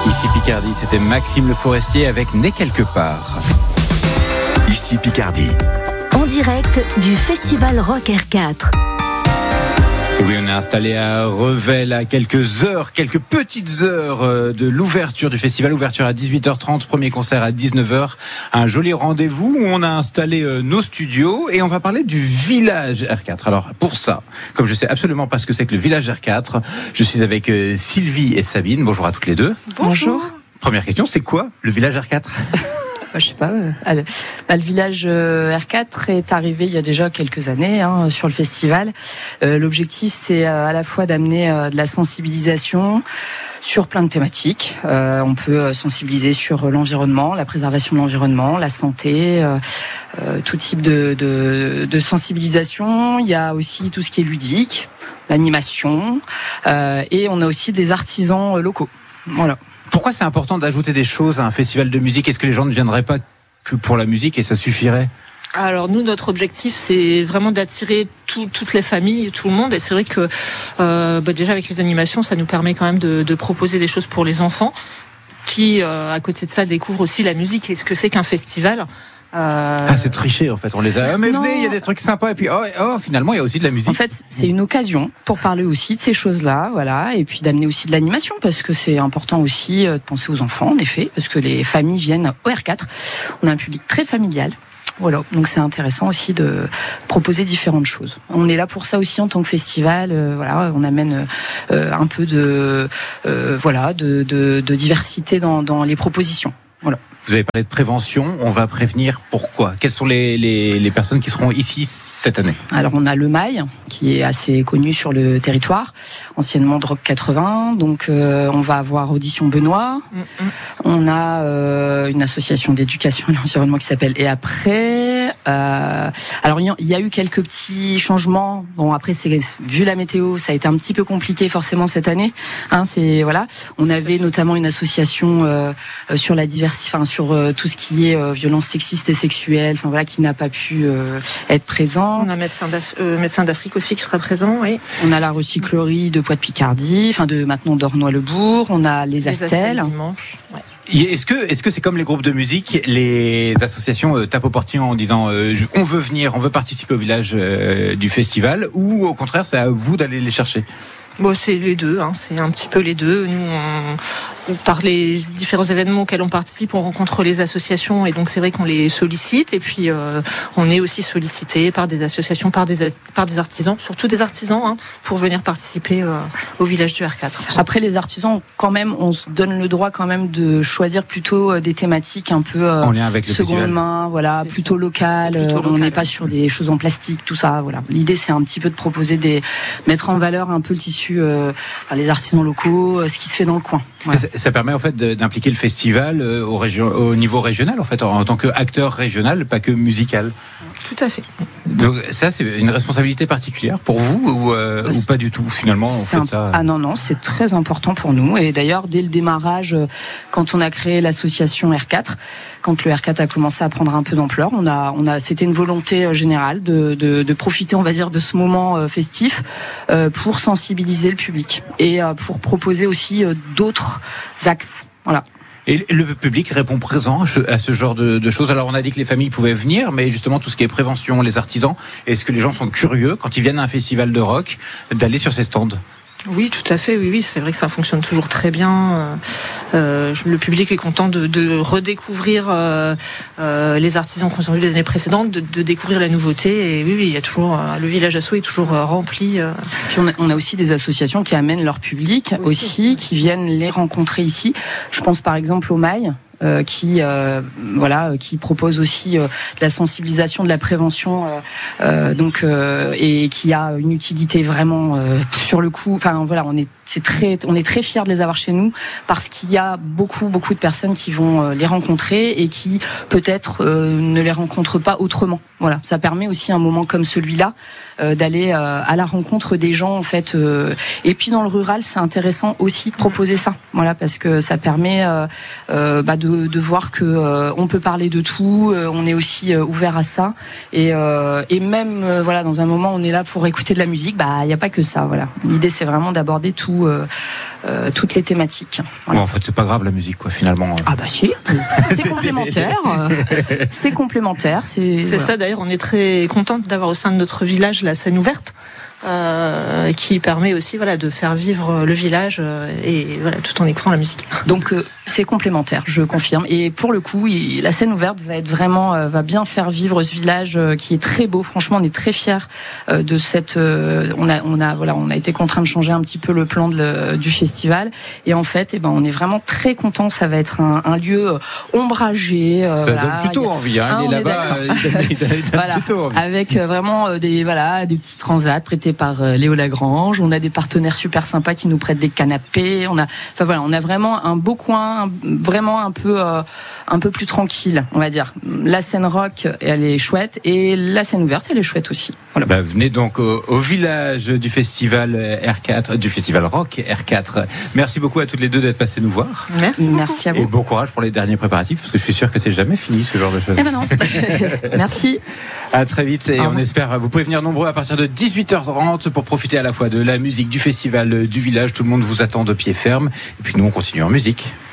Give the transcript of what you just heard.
Ici Picardie, c'était Maxime Le Forestier avec Né quelque part. Ici Picardie. En direct du Festival Rock R4. Oui, on est installé à Revel à quelques petites heures de l'ouverture du festival. Ouverture à 18h30, premier concert à 19h. Un joli rendez-vous où on a installé nos studios et on va parler du village R4. Alors, pour ça, comme je sais absolument pas ce que c'est que le village R4, je suis avec Sylvie et Sabine. Bonjour à toutes les deux. Bonjour. Première question, c'est quoi le village R4 ? Je sais pas. Le village R4 est arrivé il y a déjà quelques années sur le festival. L'objectif, c'est à la fois d'amener de la sensibilisation sur plein de thématiques. On peut sensibiliser sur l'environnement, la préservation de l'environnement, la santé, tout type de sensibilisation. Il y a aussi tout ce qui est ludique, l'animation, et on a aussi des artisans locaux. Voilà. Pourquoi c'est important d'ajouter des choses à un festival de musique ? Est-ce que les gens ne viendraient pas que pour la musique et ça suffirait ? Alors nous, notre objectif, c'est vraiment d'attirer toutes les familles, tout le monde. Et c'est vrai que déjà avec les animations, ça nous permet quand même de proposer des choses pour les enfants qui, à côté de ça, découvrent aussi la musique et ce que c'est qu'un festival. C'est triché en fait, on les a. Mais Non. venez, il y a des trucs sympas et puis finalement il y a aussi de la musique. En fait, c'est une occasion pour parler aussi de ces choses-là, voilà, et puis d'amener aussi de l'animation parce que c'est important aussi de penser aux enfants, en effet, parce que les familles viennent au R4. On a un public très familial. Voilà, donc c'est intéressant aussi de proposer différentes choses. On est là pour ça aussi en tant que festival. Voilà, on amène un peu de diversité dans les propositions. Voilà. Vous avez parlé de prévention, on va prévenir pourquoi ? Quelles sont les personnes qui seront ici cette année ? Alors on a le Mail, qui est assez connu sur le territoire, anciennement Drop 80, donc on va avoir Audition Benoît, on a une association d'éducation et l'environnement qui s'appelle Et Après, alors il y a eu quelques petits changements, bon après vu la météo, ça a été un petit peu compliqué forcément cette année, on avait notamment une association sur la sur tout ce qui est violence sexiste et sexuelle, qui n'a pas pu être présente. On a médecin d'Afrique aussi qui sera présent, oui. On a la recyclerie de Poix-de-Picardie, maintenant d'Ornois-le-Bourg. On a les Astelles. Dimanche. Ouais. Est-ce que c'est comme les groupes de musique, les associations tapent au portillon en disant on veut venir, on veut participer au village du festival, ou au contraire c'est à vous d'aller les chercher ? Bon, c'est les deux, c'est un petit peu les deux. Nous, par les différents événements auxquels on participe, on rencontre les associations et donc c'est vrai qu'on les sollicite. Et puis on est aussi sollicité par des associations, par des artisans, surtout des artisans, pour venir participer au village du R4. Après les artisans, quand même, on se donne le droit quand même de choisir plutôt des thématiques un peu en lien avec le seconde festival. Main, voilà, plutôt locales. On n'est pas sur des choses en plastique, tout ça. Voilà. L'idée, c'est un petit peu de proposer mettre en valeur un peu le tissu. Les artisans locaux, ce qui se fait dans le coin. Voilà. Ça permet en fait d'impliquer le festival au niveau régional en fait, en tant qu'acteur régional, pas que musical. Tout à fait. Donc ça c'est une responsabilité particulière pour vous ou pas du tout finalement ça. Ah non, c'est très important pour nous et d'ailleurs dès le démarrage, quand on a créé l'association R4, quand le R4 a commencé à prendre un peu d'ampleur, c'était une volonté générale de profiter, on va dire, de ce moment festif pour sensibiliser le public et pour proposer aussi d'autres axes. Voilà. Et le public répond présent à ce genre de choses. Alors on a dit que les familles pouvaient venir, mais justement tout ce qui est prévention, les artisans, est-ce que les gens sont curieux quand ils viennent à un festival de rock d'aller sur ces stands ? Oui, tout à fait. Oui, c'est vrai que ça fonctionne toujours très bien. Le public est content de redécouvrir les artisans qu'on a vus les années précédentes, de découvrir la nouveauté. Et oui, il y a toujours le village asso est toujours rempli. Puis on a aussi des associations qui amènent leur public aussi, qui viennent les rencontrer ici. Je pense par exemple au Mail. Qui propose aussi de la sensibilisation, de la prévention, et qui a une utilité vraiment sur le coup. On est très fiers de les avoir chez nous parce qu'il y a beaucoup de personnes qui vont les rencontrer et qui peut-être ne les rencontrent pas autrement. Voilà, ça permet aussi un moment comme celui-là d'aller à la rencontre des gens en fait. Et puis dans le rural, c'est intéressant aussi de proposer ça. Voilà, parce que ça permet de voir que on peut parler de tout. On est aussi ouvert à ça. Et même dans un moment, on est là pour écouter de la musique. Il n'y a pas que ça. Voilà, l'idée c'est vraiment d'aborder tout toutes les thématiques. Voilà. Bon, en fait, c'est pas grave la musique, quoi, finalement. Ah bah si, c'est complémentaire. C'est complémentaire. C'est ça, d'ailleurs, on est très contente d'avoir au sein de notre village la scène ouverte. Qui permet aussi de faire vivre le village et tout en écoutant la musique. Donc c'est complémentaire, je confirme. Et pour le coup, la scène ouverte va bien faire vivre ce village qui est très beau. Franchement, on est très fiers de cette. On a été contraint de changer un petit peu le plan du festival. Et en fait, on est vraiment très content. Ça va être un lieu ombragé. Ça donne plutôt envie. Hein. Il est là-bas, il donne plutôt envie. Avec vraiment des petits transats prêtés par Léo Lagrange. On a des partenaires super sympas qui nous prêtent des canapés. On a vraiment un beau coin, vraiment un peu plus tranquille, on va dire. La scène rock, elle est chouette, et la scène ouverte, elle est chouette aussi. Voilà. Venez donc au village du festival R4, du festival rock R4. Merci beaucoup à toutes les deux d'être passées nous voir. Merci à vous. Et bon courage pour les derniers préparatifs, parce que je suis sûr que c'est jamais fini ce genre de choses. Non. Merci. À très vite, et on espère, vous pouvez venir nombreux à partir de 18h30 pour profiter à la fois de la musique du festival du village. Tout le monde vous attend de pied ferme. Et puis nous, on continue en musique.